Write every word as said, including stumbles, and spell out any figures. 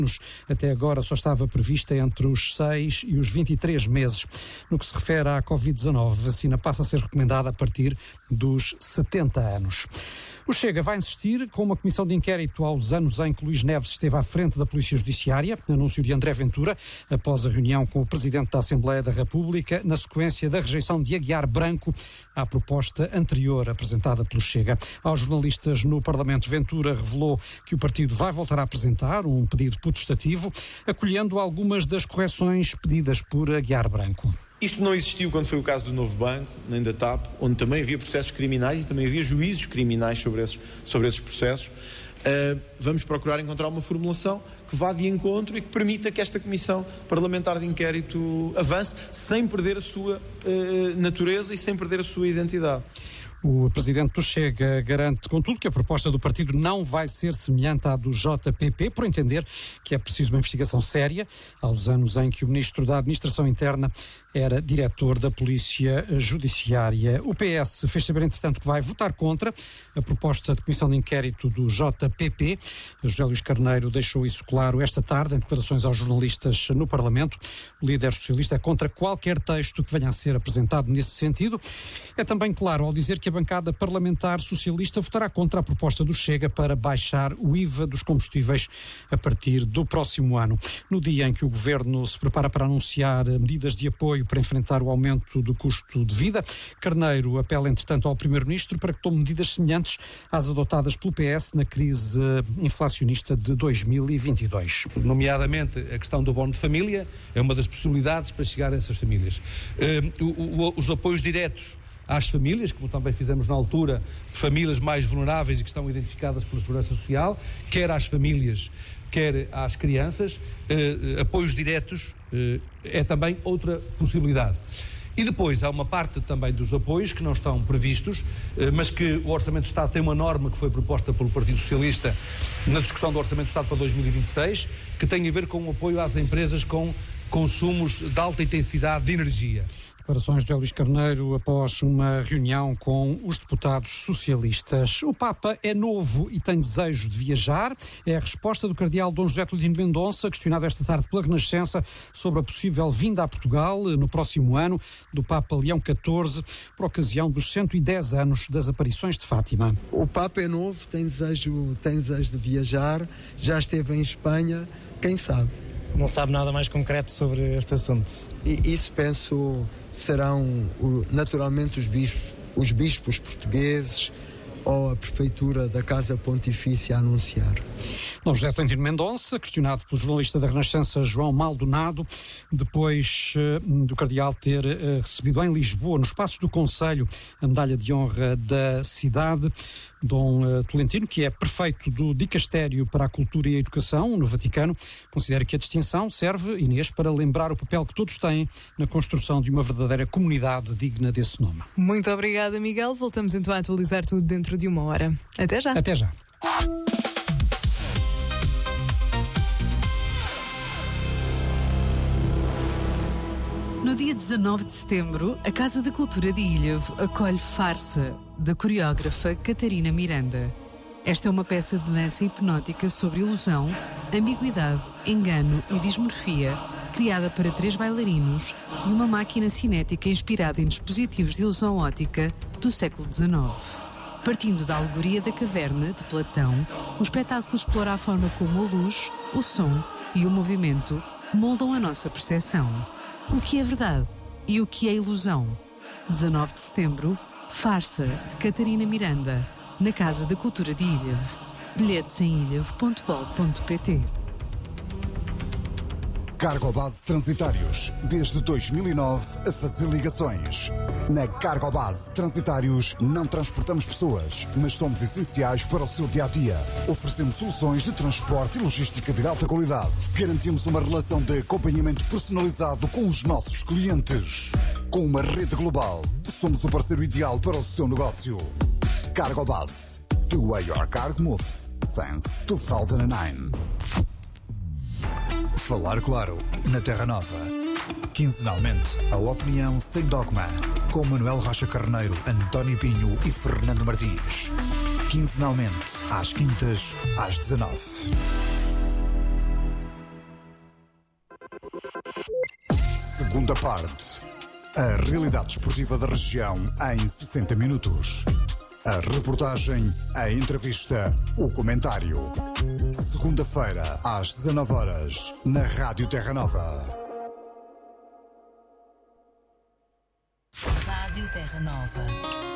Até agora só estava prevista entre os seis e os vinte e três meses. No que se refere à covid dezanove, a vacina passa a ser recomendada a partir dos setenta anos. O Chega vai insistir com uma comissão de inquérito aos anos em que Luís Neves esteve à frente da Polícia Judiciária, anúncio de André Ventura, após a reunião com o Presidente da Assembleia da República, na sequência da rejeição de Aguiar Branco à proposta anterior apresentada pelo Chega. Aos jornalistas no Parlamento, Ventura revelou que o partido vai voltar a apresentar um pedido potestativo, acolhendo algumas das correções pedidas por Aguiar Branco. Isto não existiu quando foi o caso do Novo Banco, nem da T A P, onde também havia processos criminais e também havia juízos criminais sobre esses, sobre esses processos. Uh, vamos procurar encontrar uma formulação que vá de encontro e que permita que esta Comissão Parlamentar de Inquérito avance sem perder a sua uh, natureza e sem perder a sua identidade. O Presidente do Chega garante, contudo, que a proposta do partido não vai ser semelhante à do J P P, por entender que é preciso uma investigação séria, aos anos em que o Ministro da Administração Interna era diretor da Polícia Judiciária. O P S fez saber, entretanto, que vai votar contra a proposta de comissão de inquérito do J P P. José Luís Carneiro deixou isso claro esta tarde em declarações aos jornalistas no Parlamento. O líder socialista é contra qualquer texto que venha a ser apresentado nesse sentido. É também claro ao dizer que a bancada parlamentar socialista votará contra a proposta do Chega para baixar o I V A dos combustíveis a partir do próximo ano. No dia em que o Governo se prepara para anunciar medidas de apoio para enfrentar o aumento do custo de vida, Carneiro apela, entretanto, ao Primeiro-Ministro para que tome medidas semelhantes às adotadas pelo P S na crise inflacionista de dois mil e vinte e dois. Nomeadamente, a questão do bono de família é uma das possibilidades para chegar a essas famílias. Uh, o, o, os apoios diretos às famílias, como também fizemos na altura, famílias mais vulneráveis e que estão identificadas pela Segurança Social, quer às famílias, quer às crianças, eh, apoios diretos eh, é também outra possibilidade. E depois há uma parte também dos apoios que não estão previstos, eh, mas que o Orçamento do Estado tem uma norma que foi proposta pelo Partido Socialista na discussão do Orçamento do Estado para dois mil e vinte e seis, que tem a ver com o apoio às empresas com consumos de alta intensidade de energia. Declarações de José Luís Carneiro após uma reunião com os deputados socialistas. O Papa é novo e tem desejo de viajar. É a resposta do cardeal Dom José Tolentino Mendonça, questionado esta tarde pela Renascença sobre a possível vinda a Portugal no próximo ano do Papa Leão catorze, por ocasião dos cento e dez anos das aparições de Fátima. O Papa é novo, tem desejo, tem desejo de viajar, já esteve em Espanha, quem sabe? Não sabe nada mais concreto sobre este assunto. E isso, penso, serão naturalmente os bispos, os bispos portugueses ou a prefeitura da Casa Pontifícia a anunciar. Dom José Tolentino Mendonça, questionado pelo jornalista da Renascença João Maldonado, depois uh, do cardeal ter uh, recebido em Lisboa, nos Passos do Conselho, a medalha de honra da cidade. Dom uh, Tolentino, que é prefeito do Dicastério para a Cultura e a Educação no Vaticano, considera que a distinção serve, Inês, para lembrar o papel que todos têm na construção de uma verdadeira comunidade digna desse nome. Muito obrigada, Miguel. Voltamos então a atualizar tudo dentro de uma hora. Até já. Até já. No dia dezanove de setembro, a Casa da Cultura de Ilhavo acolhe Farsa, da coreógrafa Catarina Miranda. Esta é uma peça de dança hipnótica sobre ilusão, ambiguidade, engano e dismorfia, criada para três bailarinos e uma máquina cinética inspirada em dispositivos de ilusão óptica do século dezenove. Partindo da alegoria da caverna, de Platão, o espetáculo explora a forma como a luz, o som e o movimento moldam a nossa percepção. O que é verdade e o que é ilusão? dezanove de setembro, Farsa, de Catarina Miranda, na Casa da Cultura de Ilhavo. Bilhetes em ilhavo ponto pol ponto pt. Cargobase Transitários, desde dois mil e nove a fazer ligações. Na Cargobase Transitários não transportamos pessoas, mas somos essenciais para o seu dia-a-dia. Oferecemos soluções de transporte e logística de alta qualidade. Garantimos uma relação de acompanhamento personalizado com os nossos clientes. Com uma rede global, somos o parceiro ideal para o seu negócio. Cargobase. The way your cargo moves since two thousand nine. Falar claro, na Terra Nova. Quinzenalmente, a opinião sem dogma, com Manuel Rocha Carneiro, António Pinho e Fernando Martins. Quinzenalmente, às quintas, às dezanove. Segunda parte. A realidade desportiva da região em sessenta minutos. A reportagem, a entrevista, o comentário. Segunda-feira, às dezanove horas, na Rádio Terra Nova. Rádio Terra Nova.